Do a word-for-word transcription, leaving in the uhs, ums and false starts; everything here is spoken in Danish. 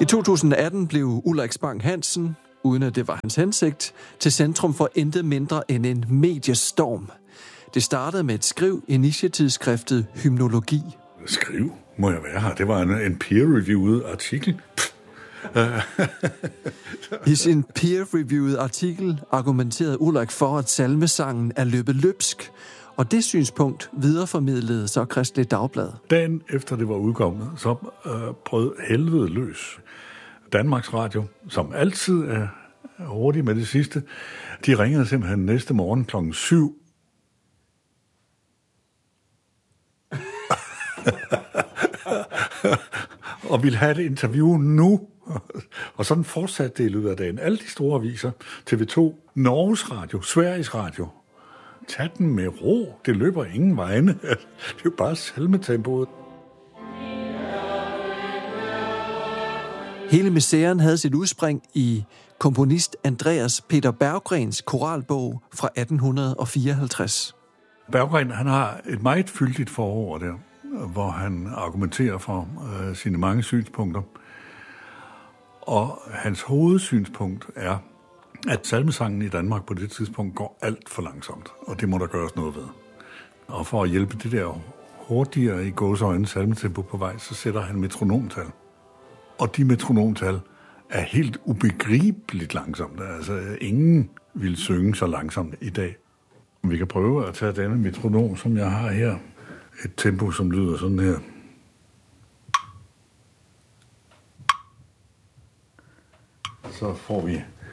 I to tusind atten blev Ulrik Spang Hansen, uden at det var hans hensigt, til centrum for intet mindre end en mediestorm. Det startede med et skriv i niche-tidsskriftet Hymnologi. Skriv? Må jeg være her? Det var en, en peer-reviewet artikel. I sin peer-reviewede artikel argumenterede Ulrik for, at salmesangen er løbet løbsk, og det synspunkt videreformidlede så Kristeligt Dagblad. Dagen efter det var udkommet, så øh, brød helvede løs. Danmarks Radio, som altid er hurtig med det sidste, de ringede simpelthen næste morgen klokken syv. og ville have et interview nu. Og sådan fortsatte det i løbet af dagen. Alle de store aviser, T V to, Norges Radio, Sveriges Radio. Tag den med ro. Det løber ingen vegne. Det er jo bare salmetempoet. Hele misæren havde sit udspring i komponist Andreas Peter Berggrens koralbog fra atten fireoghalvtreds. Berggren, han har et meget fyldigt forord der, hvor han argumenterer for øh, sine mange synspunkter. Og hans hovedsynspunkt er, at salmesangen i Danmark på det tidspunkt går alt for langsomt, og det må der gøres noget ved. Og for at hjælpe det der hurtigere i gåseøjne salmetempo på vej, så sætter han metronomtal. Og de metronomtal er helt ubegribeligt langsomt. Altså, ingen vil synge så langsomt i dag. Vi kan prøve at tage denne metronom, som jeg har her. Et tempo, som lyder sådan her. Så får vi